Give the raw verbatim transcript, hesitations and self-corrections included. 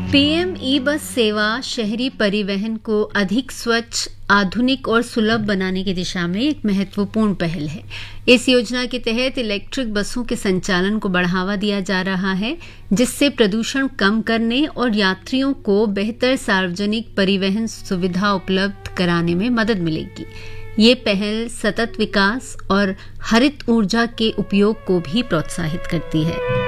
PM ई बस सेवा शहरी परिवहन को अधिक स्वच्छ, आधुनिक और सुलभ बनाने की दिशा में एक महत्वपूर्ण पहल है। इस योजना के तहत इलेक्ट्रिक बसों के संचालन को बढ़ावा दिया जा रहा है, जिससे प्रदूषण कम करने और यात्रियों को बेहतर सार्वजनिक परिवहन सुविधा उपलब्ध कराने में मदद मिलेगी। ये पहल सतत विकास और हरित ऊर्जा के उपयोग को भी प्रोत्साहित करती है।